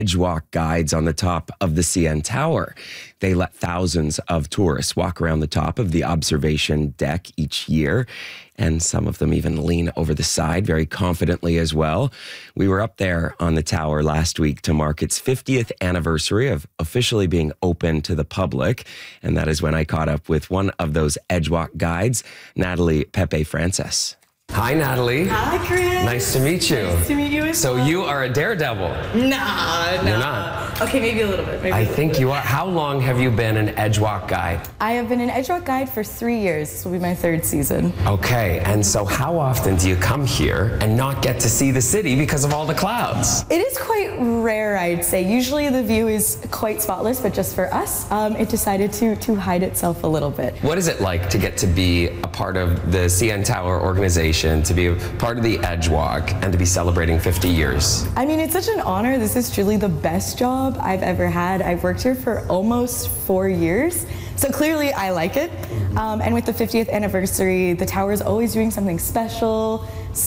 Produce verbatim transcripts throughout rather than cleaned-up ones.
Edgewalk guides on the top of the C N Tower. They let thousands of tourists walk around the top of the observation deck each year, and some of them even lean over the side very confidently as well. We were up there on the tower last week to mark its fiftieth anniversary of officially being open to the public, and that is when I caught up with one of those Edgewalk guides, Natalie Pepe Francis. Hi, Natalie. Hi, Chris. Nice to meet you. Nice to meet you as So well. you are a daredevil. Nah, no. You're not? Okay, maybe a little bit. Maybe I a little think bit. you are. How long have you been an Edgewalk guide? I have been an Edgewalk guide for three years. This will be my third season. Okay, and so how often do you come here and not get to see the city because of all the clouds? It is quite rare, I'd say. Usually the view is quite spotless, but just for us, um, it decided to, to hide itself a little bit. What is it like to get to be a part of the C N Tower organization, to be a part of the Edgewalk, and to be celebrating fifty years? I mean, it's such an honor. This is truly the best job I've ever had. I've worked here for almost four years, so clearly I like it. Um, and with the fiftieth anniversary, the tower is always doing something special.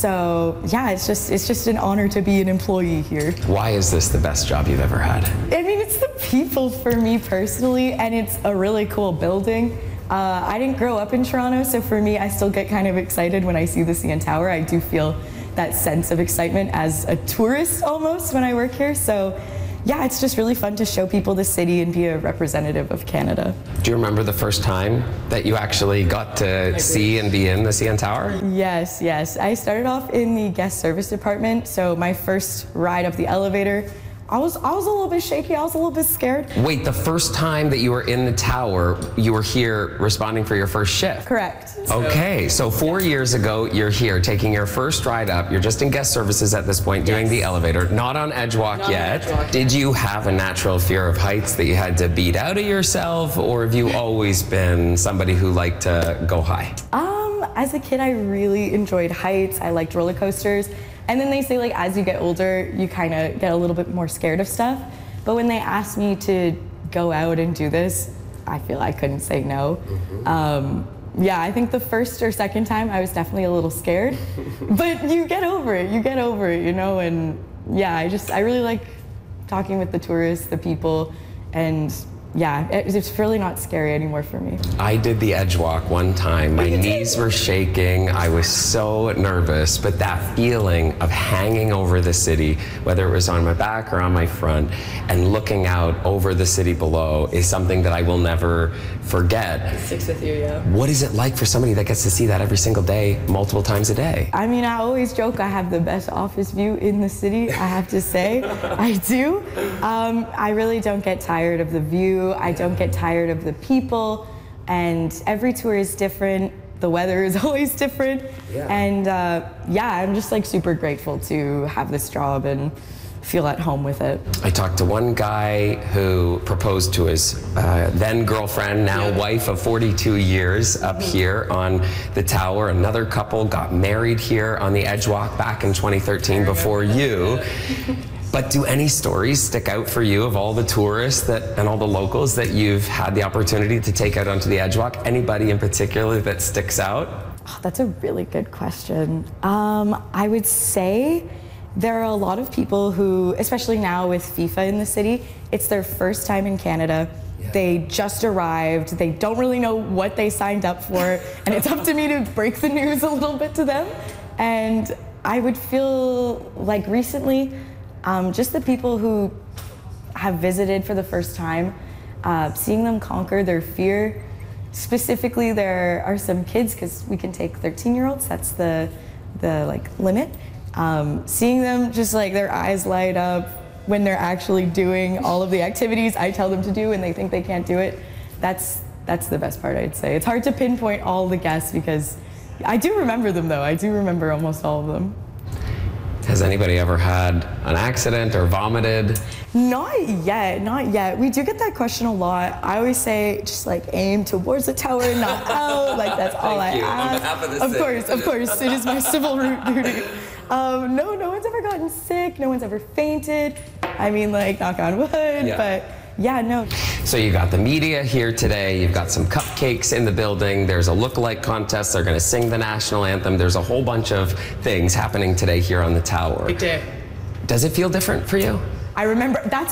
So yeah, it's just it's just an honor to be an employee here. Why is this the best job you've ever had? I mean, it's the people for me personally, and it's a really cool building. Uh, I didn't grow up in Toronto, so for me, I still get kind of excited when I see the C N Tower. I do feel that sense of excitement as a tourist almost when I work here. So yeah, it's just really fun to show people the city and be a representative of Canada. Do you remember the first time that you actually got to see and be in the C N Tower? Yes, yes. I started off in the guest service department, so my first ride up the elevator, I was, I was a little bit shaky, I was a little bit scared. Wait, the first time that you were in the tower, you were here responding for your first shift? Correct. Okay, so four years ago, you're here taking your first ride up. You're just in guest services at this point, doing Yes. the elevator, not on Edgewalk Not on yet. Edgewalk. Did you have a natural fear of heights that you had to beat out of yourself, or have you always been somebody who liked to go high? Um, as a kid, I really enjoyed heights. I liked roller coasters. And then they say, like, as you get older, you kind of get a little bit more scared of stuff. But when they asked me to go out and do this, I feel I couldn't say no. Mm-hmm. um, yeah, I think the first or second time I was definitely a little scared, but you get over it, you get over it, you know? And yeah, I just, I really like talking with the tourists, the people, and yeah, it, it's really not scary anymore for me. I did the Edgewalk one time. My knees were shaking. I was so nervous, but that feeling of hanging over the city, whether it was on my back or on my front, and looking out over the city below is something that I will never forget. It sticks with you, yeah. What is it like for somebody that gets to see that every single day, multiple times a day? I mean, I always joke I have the best office view in the city, I have to say. I do. Um, I really don't get tired of the view. I don't get tired of the people, and every tour is different. The weather is always different. Yeah. And uh, yeah, I'm just like super grateful to have this job and feel at home with it. I talked to one guy who proposed to his uh, then girlfriend, now yeah. wife of forty-two years, up mm-hmm. here on the tower. Another couple got married here on the Edgewalk back in twenty thirteen before you. But do any stories stick out for you of all the tourists that and all the locals that you've had the opportunity to take out onto the Edgewalk? Anybody in particular that sticks out? Oh, that's a really good question. Um, I would say there are a lot of people who, especially now with FIFA in the city, it's their first time in Canada. Yeah. They just arrived, they don't really know what they signed up for, and it's up to me to break the news a little bit to them. And I would feel like recently, um, just the people who have visited for the first time, uh, seeing them conquer their fear. Specifically, there are some kids, because we can take thirteen year olds, that's the, the like limit. Um, seeing them just like their eyes light up when they're actually doing all of the activities I tell them to do and they think they can't do it, that's, that's the best part, I'd say. It's hard to pinpoint all the guests because I do remember them though, I do remember almost all of them. Has anybody ever had an accident or vomited? Not yet, not yet. We do get that question a lot. I always say, just like aim towards the tower, not out. Like that's all I you. ask. On behalf of the of city. course, of course, it is my civil duty. Um, no, no one's ever gotten sick. No one's ever fainted. I mean, like knock on wood, yeah. But yeah, no. So you got the media here today, you've got some cupcakes in the building, there's a lookalike contest, they're gonna sing the national anthem, there's a whole bunch of things happening today here on the tower. Big day. Does it feel different for you? I remember, that's